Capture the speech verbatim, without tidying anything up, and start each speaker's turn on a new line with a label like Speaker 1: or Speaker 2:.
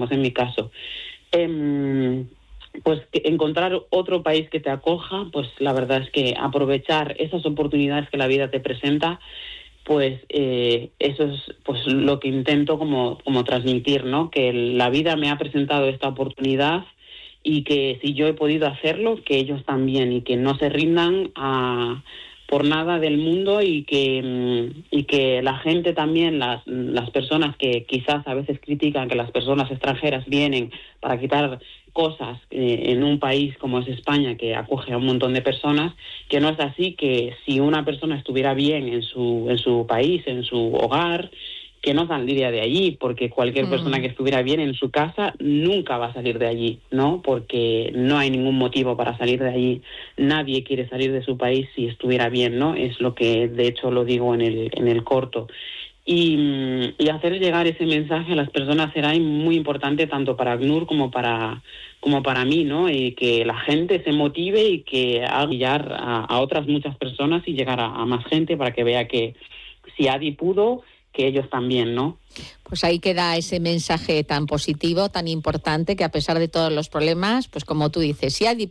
Speaker 1: como es en mi caso. Eh, pues que encontrar otro país que te acoja, pues la verdad es que aprovechar esas oportunidades que la vida te presenta, pues eh, eso es pues lo que intento como, como transmitir, ¿no? Que la vida me ha presentado esta oportunidad y que si yo he podido hacerlo, que ellos también, y que no se rindan a, por nada del mundo, y que, y que la gente también, las, las personas que quizás a veces critican que las personas extranjeras vienen para quitar cosas eh, en un país como es España, que acoge a un montón de personas, que no es así, que si una persona estuviera bien en su, en su país, en su hogar, que no saldría de allí, porque cualquier persona que estuviera bien en su casa nunca va a salir de allí, ¿no? Porque no hay ningún motivo para salir de allí. Nadie quiere salir de su país si estuviera bien, ¿no? Es lo que, de hecho, lo digo en el, en el corto. Y, y hacer llegar ese mensaje a las personas será muy importante tanto para ACNUR como para, como para mí, ¿no? Y que la gente se motive y que haga llegar a, a otras muchas personas y llegar a, a más gente para que vea que si Adi pudo, que ellos también, ¿no?
Speaker 2: Pues ahí queda ese mensaje tan positivo, tan importante, que a pesar de todos los problemas, pues como tú dices, si Adi